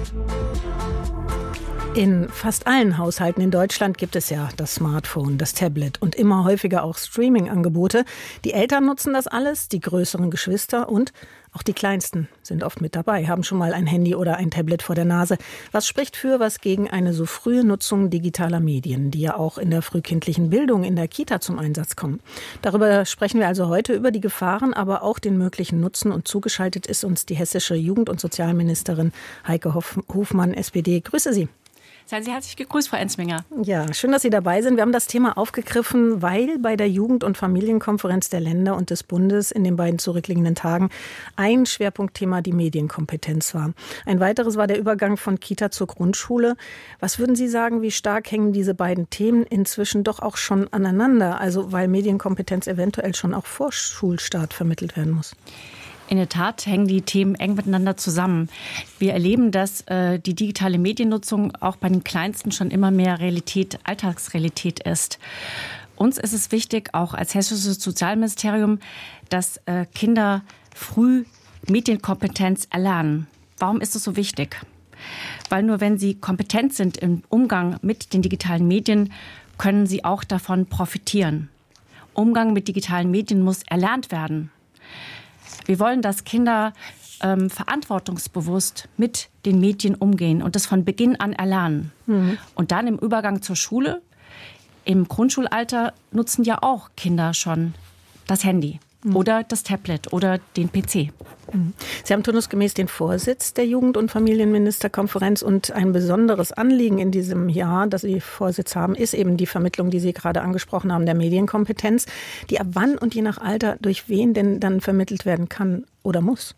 In fast allen Haushalten in Deutschland gibt es ja das Smartphone, das Tablet und immer häufiger auch Streaming-Angebote. Die Eltern nutzen das alles, die größeren Geschwister und auch die Kleinsten sind oft mit dabei, haben schon mal ein Handy oder ein Tablet vor der Nase. Was spricht für, was gegen eine so frühe Nutzung digitaler Medien, die ja auch in der frühkindlichen Bildung in der Kita zum Einsatz kommen? Darüber sprechen wir also heute, über die Gefahren, aber auch den möglichen Nutzen. Und zugeschaltet ist uns die hessische Jugend- und Sozialministerin Heike Hofmann, SPD. Grüße Sie. Seien Sie herzlich gegrüßt, Frau Ensminger. Ja, schön, dass Sie dabei sind. Wir haben das Thema aufgegriffen, weil bei der Jugend- und Familienkonferenz der Länder und des Bundes in den beiden zurückliegenden Tagen ein Schwerpunktthema die Medienkompetenz war. Ein weiteres war der Übergang von Kita zur Grundschule. Was würden Sie sagen, wie stark hängen diese beiden Themen inzwischen doch auch schon aneinander? Also weil Medienkompetenz eventuell schon auch vor Schulstart vermittelt werden muss. In der Tat hängen die Themen eng miteinander zusammen. Wir erleben, dass die digitale Mediennutzung auch bei den Kleinsten schon immer mehr Alltagsrealität ist. Uns ist es wichtig, auch als hessisches Sozialministerium, dass Kinder früh Medienkompetenz erlernen. Warum ist es so wichtig? Weil nur wenn sie kompetent sind im Umgang mit den digitalen Medien, können sie auch davon profitieren. Umgang mit digitalen Medien muss erlernt werden. Wir wollen, dass Kinder verantwortungsbewusst mit den Medien umgehen und das von Beginn an erlernen. Mhm. Und dann im Übergang zur Schule, im Grundschulalter nutzen ja auch Kinder schon das Handy oder das Tablet oder den PC. Sie haben turnusgemäß den Vorsitz der Jugend- und Familienministerkonferenz und ein besonderes Anliegen in diesem Jahr, das Sie Vorsitz haben, ist eben die Vermittlung, die Sie gerade angesprochen haben, der Medienkompetenz, die ab wann und je nach Alter durch wen denn dann vermittelt werden kann oder muss.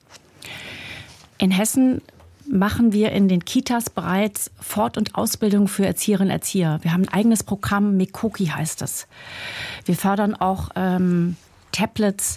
In Hessen machen wir in den Kitas bereits Fort- und Ausbildung für Erzieherinnen und Erzieher. Wir haben ein eigenes Programm, Mekoki heißt es. Wir fördern auch Tablets,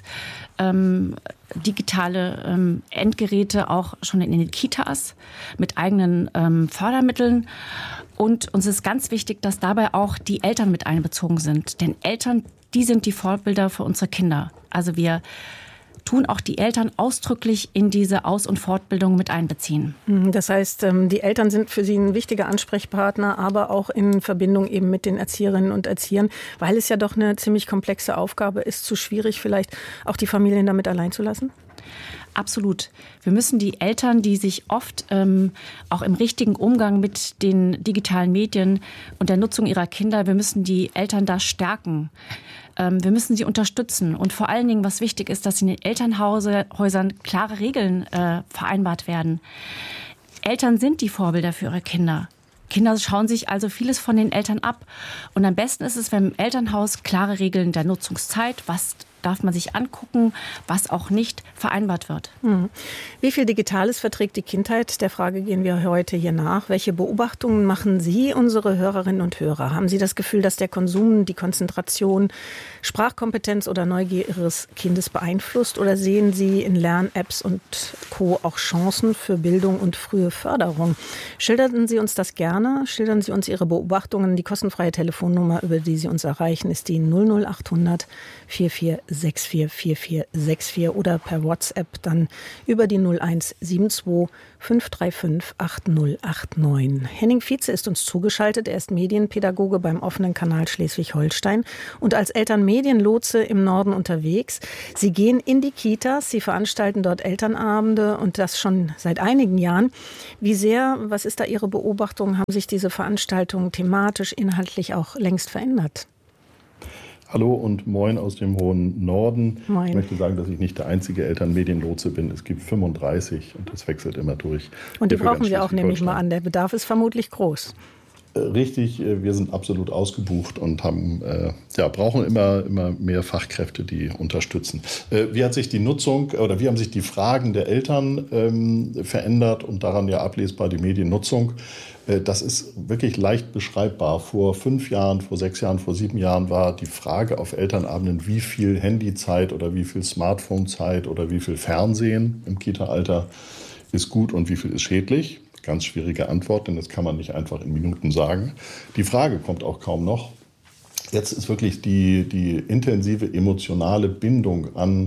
digitale Endgeräte auch schon in den Kitas mit eigenen Fördermitteln. Und uns ist ganz wichtig, dass dabei auch die Eltern mit einbezogen sind. Denn Eltern, die sind die Vorbilder für unsere Kinder. Also wir tun auch die Eltern ausdrücklich in diese Aus- und Fortbildung mit einbeziehen. Das heißt, die Eltern sind für Sie ein wichtiger Ansprechpartner, aber auch in Verbindung eben mit den Erzieherinnen und Erziehern, weil es ja doch eine ziemlich komplexe Aufgabe ist, zu schwierig vielleicht auch die Familien damit allein zu lassen? Absolut. Wir müssen die Eltern, die sich oft auch im richtigen Umgang mit den digitalen Medien und der Nutzung ihrer Kinder, wir müssen die Eltern da stärken. Wir müssen sie unterstützen. Und vor allen Dingen, was wichtig ist, dass in den Elternhäusern klare Regeln vereinbart werden. Eltern sind die Vorbilder für ihre Kinder. Kinder schauen sich also vieles von den Eltern ab. Und am besten ist es, wenn im Elternhaus klare Regeln der Nutzungszeit, was darf man sich angucken, was auch nicht vereinbart wird. Wie viel Digitales verträgt die Kindheit? Der Frage gehen wir heute hier nach. Welche Beobachtungen machen Sie, unsere Hörerinnen und Hörer? Haben Sie das Gefühl, dass der Konsum die Konzentration, Sprachkompetenz oder Neugier Ihres Kindes beeinflusst? Oder sehen Sie in Lern-Apps und Co. auch Chancen für Bildung und frühe Förderung? Schildern Sie uns das gerne. Schildern Sie uns Ihre Beobachtungen. Die kostenfreie Telefonnummer, über die Sie uns erreichen, ist die 00800 4464 4464 oder per WhatsApp dann über die 0172 535 8089. Henning Vietze ist uns zugeschaltet. Er ist Medienpädagoge beim offenen Kanal Schleswig-Holstein und als Elternmedienlotse im Norden unterwegs. Sie gehen in die Kitas, Sie veranstalten dort Elternabende und das schon seit einigen Jahren. Wie sehr, was ist da Ihre Beobachtung, haben sich diese Veranstaltungen thematisch, inhaltlich auch längst verändert? Hallo und moin aus dem hohen Norden. Moin. Ich möchte sagen, dass ich nicht der einzige Elternmedienlotse bin. Es gibt 35 und das wechselt immer durch. Und die brauchen wir auch, nehme ich mal an. Der Bedarf ist vermutlich groß. Richtig, wir sind absolut ausgebucht und brauchen immer mehr Fachkräfte, die unterstützen. Wie hat sich die Nutzung oder wie haben sich die Fragen der Eltern verändert und daran ja ablesbar die Mediennutzung? Das ist wirklich leicht beschreibbar. Vor 5 Jahren, vor 6 Jahren, vor 7 Jahren war die Frage auf Elternabenden, wie viel Handyzeit oder wie viel Smartphonezeit oder wie viel Fernsehen im Kita-Alter ist gut und wie viel ist schädlich. Ganz schwierige Antwort, denn das kann man nicht einfach in Minuten sagen. Die Frage kommt auch kaum noch. Jetzt ist wirklich die intensive emotionale Bindung an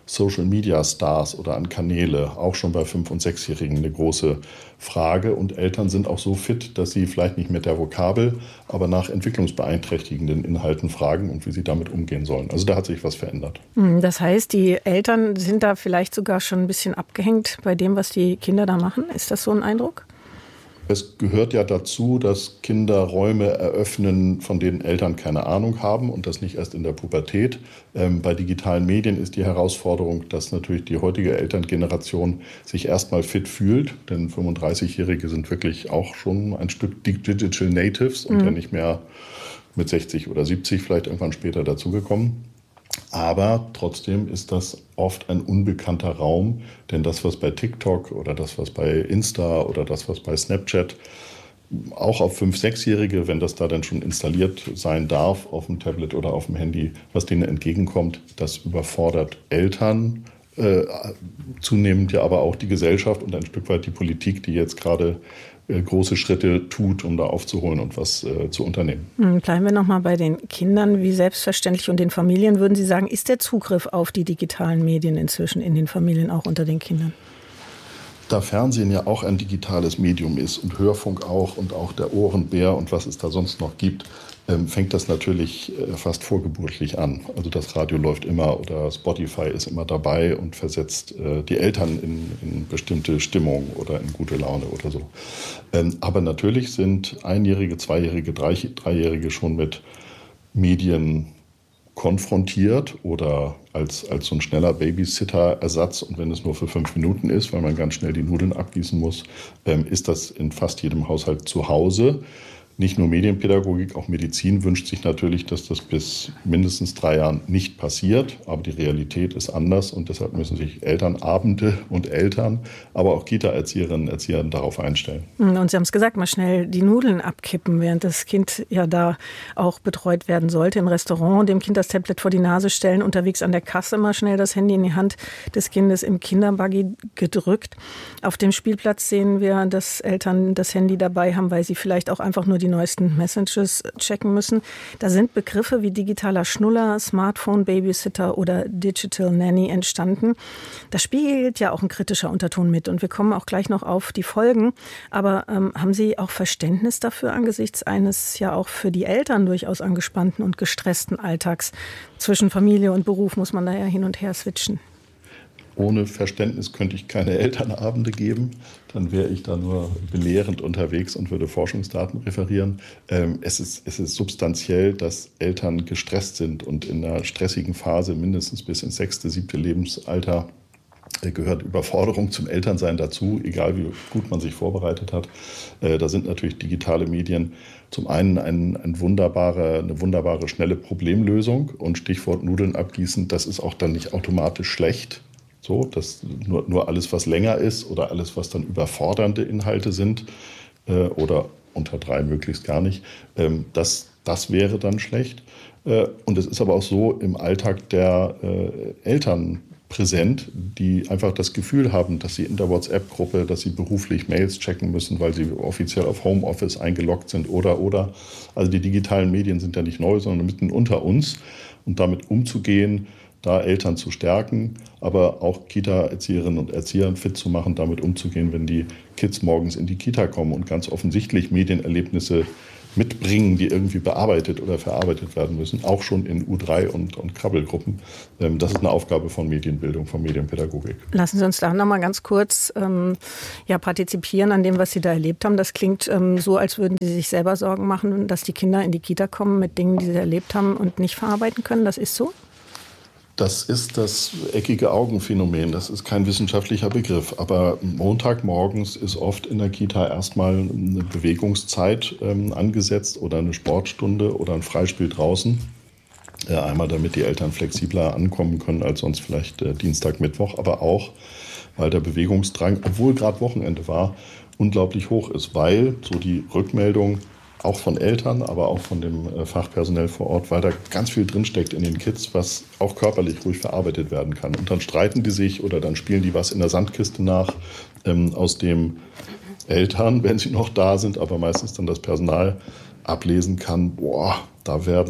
Social-Media-Stars oder an Kanäle, auch schon bei 5- und 6-Jährigen eine große Frage. Und Eltern sind auch so fit, dass sie vielleicht nicht mit der Vokabel, aber nach entwicklungsbeeinträchtigenden Inhalten fragen und wie sie damit umgehen sollen. Also da hat sich was verändert. Das heißt, die Eltern sind da vielleicht sogar schon ein bisschen abgehängt bei dem, was die Kinder da machen. Ist das so ein Eindruck? Es gehört ja dazu, dass Kinder Räume eröffnen, von denen Eltern keine Ahnung haben und das nicht erst in der Pubertät. Bei digitalen Medien ist die Herausforderung, dass natürlich die heutige Elterngeneration sich erstmal fit fühlt, denn 35-Jährige sind wirklich auch schon ein Stück Digital Natives und ja nicht mehr mit 60 oder 70 vielleicht irgendwann später dazugekommen. Aber trotzdem ist das oft ein unbekannter Raum, denn das, was bei TikTok oder das, was bei Insta oder das, was bei Snapchat auch auf 5-, 6-Jährige, wenn das da dann schon installiert sein darf, auf dem Tablet oder auf dem Handy, was denen entgegenkommt, das überfordert Eltern, zunehmend ja aber auch die Gesellschaft und ein Stück weit die Politik, die jetzt gerade große Schritte tut, um da aufzuholen und was zu unternehmen. Bleiben wir noch mal bei den Kindern, wie selbstverständlich und den Familien. Würden Sie sagen, ist der Zugriff auf die digitalen Medien inzwischen in den Familien auch unter den Kindern? Da Fernsehen ja auch ein digitales Medium ist und Hörfunk auch und auch der Ohrenbär und was es da sonst noch gibt, fängt das natürlich fast vorgeburtlich an. Also das Radio läuft immer oder Spotify ist immer dabei und versetzt die Eltern in bestimmte Stimmung oder in gute Laune oder so. Aber natürlich sind 1-Jährige, 2-Jährige, 3-Jährige schon mit Medien konfrontiert oder als so ein schneller Babysitter-Ersatz. Und wenn es nur für 5 Minuten ist, weil man ganz schnell die Nudeln abgießen muss, ist das in fast jedem Haushalt zu Hause. Nicht nur Medienpädagogik, auch Medizin wünscht sich natürlich, dass das bis mindestens 3 Jahren nicht passiert. Aber die Realität ist anders und deshalb müssen sich Elternabende und Eltern, aber auch Kita-Erzieherinnen und Erzieher darauf einstellen. Und Sie haben es gesagt, mal schnell die Nudeln abkippen, während das Kind ja da auch betreut werden sollte. Im Restaurant dem Kind das Tablet vor die Nase stellen, unterwegs an der Kasse mal schnell das Handy in die Hand des Kindes im Kinderbuggy gedrückt. Auf dem Spielplatz sehen wir, dass Eltern das Handy dabei haben, weil sie vielleicht auch einfach nur die neuesten Messages checken müssen. Da sind Begriffe wie digitaler Schnuller, Smartphone, Babysitter oder Digital Nanny entstanden. Da spielt ja auch ein kritischer Unterton mit und wir kommen auch gleich noch auf die Folgen. Aber haben Sie auch Verständnis dafür angesichts eines ja auch für die Eltern durchaus angespannten und gestressten Alltags? Zwischen Familie und Beruf muss man da ja hin und her switchen. Ohne Verständnis könnte ich keine Elternabende geben. Dann wäre ich da nur belehrend unterwegs und würde Forschungsdaten referieren. Es ist substanziell, dass Eltern gestresst sind und in einer stressigen Phase mindestens bis ins 6., 7. Lebensalter gehört Überforderung zum Elternsein dazu, egal wie gut man sich vorbereitet hat. Da sind natürlich digitale Medien zum einen eine wunderbare, schnelle Problemlösung und Stichwort Nudeln abgießen, das ist auch dann nicht automatisch schlecht. So, dass nur alles, was länger ist oder alles, was dann überfordernde Inhalte sind oder unter 3 möglichst gar nicht, das wäre dann schlecht. Und es ist aber auch so im Alltag der Eltern präsent, die einfach das Gefühl haben, dass sie in der WhatsApp-Gruppe, dass sie beruflich Mails checken müssen, weil sie offiziell auf Homeoffice eingeloggt sind oder. Also die digitalen Medien sind ja nicht neu, sondern mitten unter uns. Und damit umzugehen, da Eltern zu stärken, aber auch Kita-Erzieherinnen und Erzieher fit zu machen, damit umzugehen, wenn die Kids morgens in die Kita kommen und ganz offensichtlich Medienerlebnisse mitbringen, die irgendwie bearbeitet oder verarbeitet werden müssen, auch schon in U3 und Krabbelgruppen. Das ist eine Aufgabe von Medienbildung, von Medienpädagogik. Lassen Sie uns da noch mal ganz kurz partizipieren an dem, was Sie da erlebt haben. Das klingt so, als würden Sie sich selber Sorgen machen, dass die Kinder in die Kita kommen mit Dingen, die sie erlebt haben und nicht verarbeiten können. Das ist so? Das ist das eckige Augenphänomen. Das ist kein wissenschaftlicher Begriff. Aber Montagmorgens ist oft in der Kita erstmal eine Bewegungszeit angesetzt oder eine Sportstunde oder ein Freispiel draußen. Einmal, damit die Eltern flexibler ankommen können als sonst vielleicht Dienstag, Mittwoch. Aber auch, weil der Bewegungsdrang, obwohl gerade Wochenende war, unglaublich hoch ist. Weil, so die Rückmeldung, auch von Eltern, aber auch von dem Fachpersonell vor Ort, weil da ganz viel drinsteckt in den Kids, was auch körperlich ruhig verarbeitet werden kann. Und dann streiten die sich oder dann spielen die was in der Sandkiste nach, aus dem Eltern, wenn sie noch da sind, aber meistens dann das Personal ablesen kann, da werden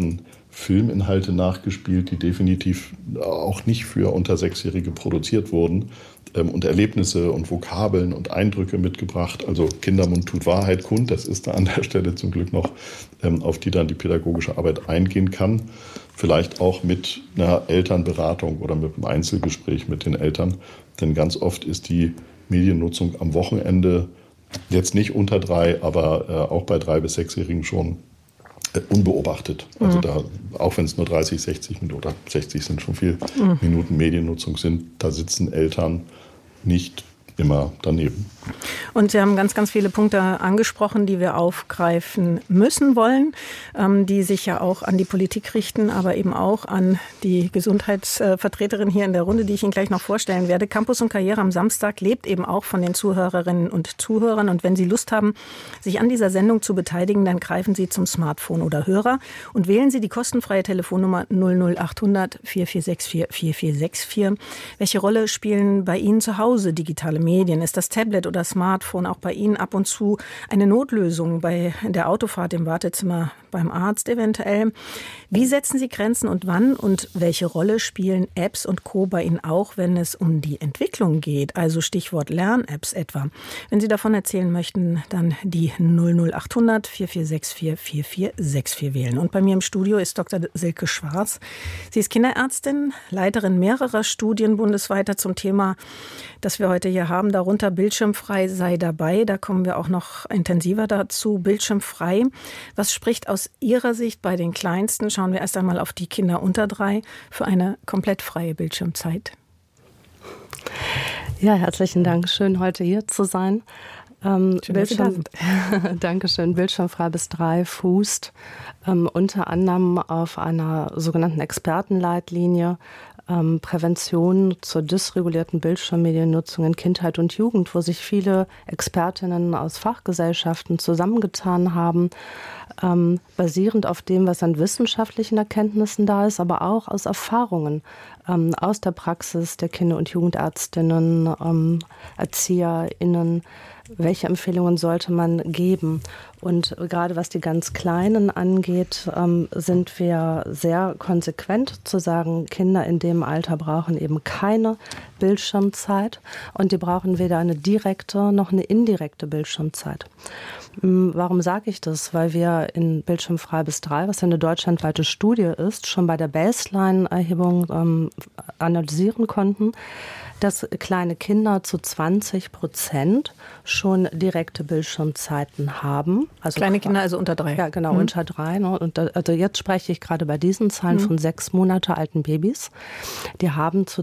Filminhalte nachgespielt, die definitiv auch nicht für unter 6-Jährige produziert wurden, und Erlebnisse und Vokabeln und Eindrücke mitgebracht. Also Kindermund tut Wahrheit kund, das ist da an der Stelle zum Glück noch, auf die dann die pädagogische Arbeit eingehen kann. Vielleicht auch mit einer Elternberatung oder mit einem Einzelgespräch mit den Eltern. Denn ganz oft ist die Mediennutzung am Wochenende jetzt nicht unter 3, aber auch bei 3- bis 6-Jährigen schon unbeobachtet. Also da, auch wenn es nur 30, 60 Minuten oder 60 sind schon viel Minuten Mediennutzung sind, da sitzen Eltern nicht immer daneben. Und Sie haben ganz, ganz viele Punkte angesprochen, die wir aufgreifen müssen wollen, die sich ja auch an die Politik richten, aber eben auch an die Gesundheitsvertreterin hier in der Runde, die ich Ihnen gleich noch vorstellen werde. Campus und Karriere am Samstag lebt eben auch von den Zuhörerinnen und Zuhörern. Und wenn Sie Lust haben, sich an dieser Sendung zu beteiligen, dann greifen Sie zum Smartphone oder Hörer und wählen Sie die kostenfreie Telefonnummer 00800 4464 4464. Welche Rolle spielen bei Ihnen zu Hause digitale Medien? Ist das Tablet oder Smartphone auch bei Ihnen ab und zu eine Notlösung bei der Autofahrt im Wartezimmer beim Arzt eventuell? Wie setzen Sie Grenzen und wann? Und welche Rolle spielen Apps und Co. bei Ihnen auch, wenn es um die Entwicklung geht? Also Stichwort Lern-Apps etwa. Wenn Sie davon erzählen möchten, dann die 00800 4464 4464 wählen. Und bei mir im Studio ist Dr. Silke Schwarz. Sie ist Kinderärztin, Leiterin mehrerer Studien bundesweiter zum Thema, das wir heute hier haben, darunter Bildschirmfrei sei dabei. Da kommen wir auch noch intensiver dazu. Bildschirmfrei. Was spricht aus Ihrer Sicht bei den Kleinsten? Schauen wir erst einmal auf die Kinder unter 3 für eine komplett freie Bildschirmzeit. Ja, herzlichen Dank. Schön, heute hier zu sein. Dankeschön. Bildschirmfrei bis 3 fußt unter anderem auf einer sogenannten Expertenleitlinie Prävention zur dysregulierten Bildschirmmediennutzung in Kindheit und Jugend, wo sich viele Expertinnen aus Fachgesellschaften zusammengetan haben, basierend auf dem, was an wissenschaftlichen Erkenntnissen da ist, aber auch aus Erfahrungen aus der Praxis der Kinder- und Jugendärztinnen, ErzieherInnen. Welche Empfehlungen sollte man geben? Und gerade was die ganz Kleinen angeht, sind wir sehr konsequent zu sagen, Kinder in dem Alter brauchen eben keine Bildschirmzeit und die brauchen weder eine direkte noch eine indirekte Bildschirmzeit. Warum sage ich das? Weil wir in Bildschirmfrei bis 3, was ja eine deutschlandweite Studie ist, schon bei der Baseline-Erhebung analysieren konnten, dass kleine Kinder zu 20% schon direkte Bildschirmzeiten haben. Also kleine Kinder, also unter 3. Ja, genau, unter 3. Ne? Und also jetzt spreche ich gerade bei diesen Zahlen von 6 Monate alten Babys. Die haben zu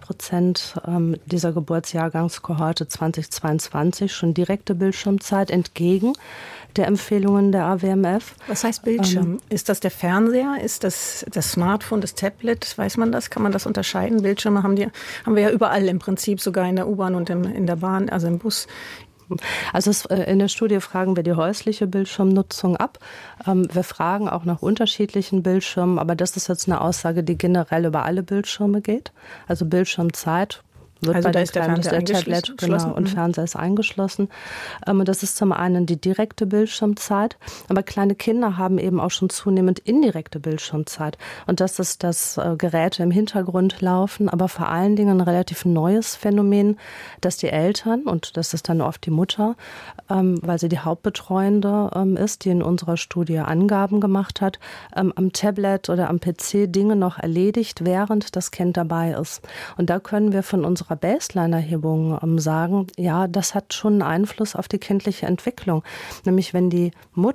20% dieser Geburtsjahrgangskohorte 2022 schon direkte Bildschirmzeit entgegen der Empfehlungen der AWMF. Was heißt Bildschirm? Ist das der Fernseher? Ist das das Smartphone, das Tablet? Weiß man das? Kann man das unterscheiden? Bildschirme haben wir ja überall im Prinzip, sogar in der U-Bahn und in der Bahn, also im Bus. Also in der Studie fragen wir die häusliche Bildschirmnutzung ab. Wir fragen auch nach unterschiedlichen Bildschirmen, aber das ist jetzt eine Aussage, die generell über alle Bildschirme geht. Also Bildschirmzeit wird also bei da ist der Fernseher Tablet, genau, und Fernseher ist eingeschlossen. Und das ist zum einen die direkte Bildschirmzeit, aber kleine Kinder haben eben auch schon zunehmend indirekte Bildschirmzeit. Und das ist, dass Geräte im Hintergrund laufen, aber vor allen Dingen ein relativ neues Phänomen, dass die Eltern, und das ist dann oft die Mutter, weil sie die Hauptbetreuende ist, die in unserer Studie Angaben gemacht hat, am Tablet oder am PC Dinge noch erledigt, während das Kind dabei ist. Und da können wir von unserer Baseline-Erhebung sagen, ja, das hat schon einen Einfluss auf die kindliche Entwicklung. Nämlich wenn die